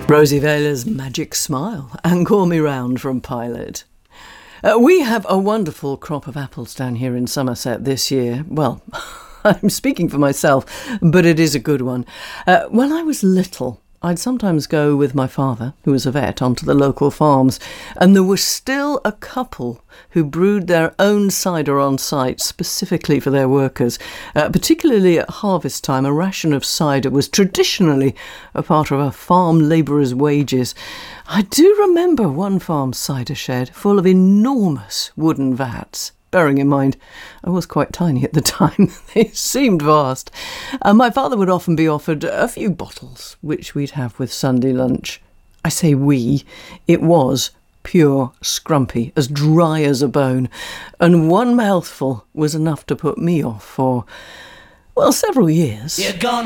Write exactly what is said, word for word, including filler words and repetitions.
Rosie Vela's Magic Smile and Call Me Round from Pilot. Uh, we have a wonderful crop of apples down here in Somerset this year. Well, I'm speaking for myself, but it is a good one. Uh, when I was little, I'd sometimes go with my father, who was a vet, onto the local farms, and there was still a couple who brewed their own cider on site specifically for their workers. Uh, particularly at harvest time, a ration of cider was traditionally a part of a farm labourer's wages. I do remember one farm's cider shed full of enormous wooden vats. Bearing in mind, I was quite tiny at the time. They seemed vast. And my father would often be offered a few bottles, which we'd have with Sunday lunch. I say we. It was pure scrumpy, as dry as a bone. And one mouthful was enough to put me off for, well, several years. You're gonna